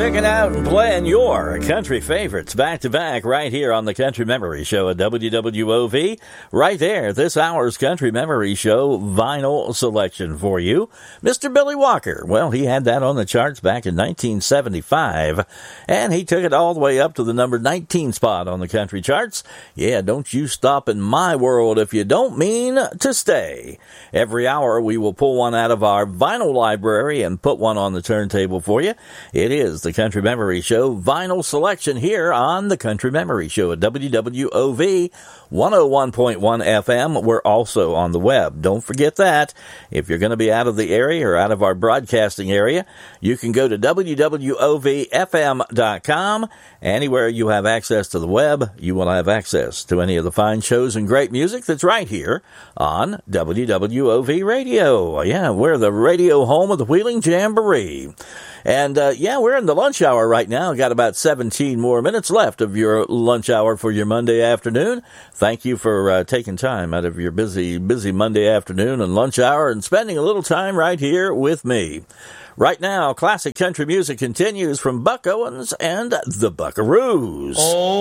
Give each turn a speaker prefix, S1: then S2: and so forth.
S1: Picking out and playing your country favorites back to back right here on the Country Memory Show at WWOV. Right there, this hour's Country Memory Show vinyl selection for you. Mr. Billy Walker, well, he had that on the charts back in 1975, and he took it all the way up to the number 19 spot on the country charts. Yeah, don't you stop in my world if you don't mean to stay. Every hour we will pull one out of our vinyl library and put one on the turntable for you. It is the Country Memory Show vinyl selection here on the Country Memory Show at WWOV 101.1 FM. We're also on the web. Don't forget that. If you're going to be out of the area or out of our broadcasting area, you can go to WWOVFM.com. Anywhere you have access to the web, you will have access to any of the fine shows and great music that's right here on WWOV Radio. Yeah, we're the radio home of the Wheeling Jamboree. And, we're in the lunch hour right now. Got about 17 more minutes left of your lunch hour for your Monday afternoon. Thank you for taking time out of your busy Monday afternoon and lunch hour and spending a little time right here with me. Right now, classic country music continues from Buck Owens and the Buckaroos.
S2: Oh.